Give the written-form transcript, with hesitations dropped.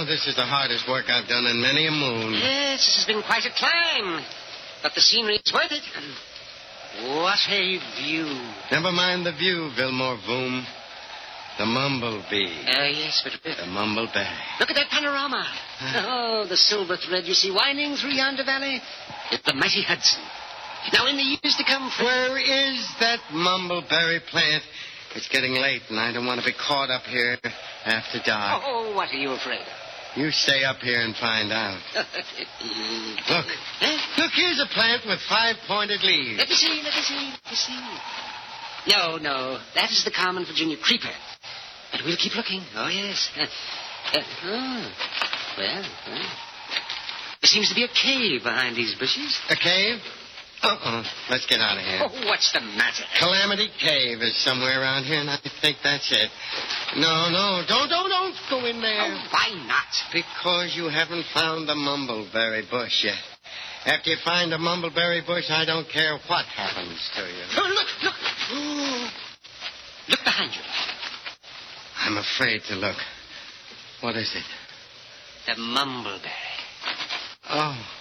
this is the hardest work I've done in many a moon. Yes, this has been quite a climb. But the scenery is worth it. What a view. Never mind the view, Vilmore Voom. The mumblebee. Yes, but... The mumbleberry. Look at that panorama. Oh, the silver thread you see winding through yonder valley. It's the mighty Hudson. Now, in the years to come... Where is that mumbleberry plant? It's getting late, and I don't want to be caught up here after dark. Oh, what are you afraid of? You stay up here and find out. Look. Huh? Look, here's a plant with 5-pointed leaves. Let me see. No. That is the common Virginia creeper. But we'll keep looking. Oh, yes. Well. There seems to be a cave behind these bushes. A cave? Let's get out of here. Oh, what's the matter? Calamity Cave is somewhere around here, and I think that's it. No, don't go in there. Oh, why not? Because you haven't found the mumbleberry bush yet. After you find the mumbleberry bush, I don't care what happens to you. Oh, look. Oh. Look behind you. I'm afraid to look. What is it? The mumbleberry. Oh.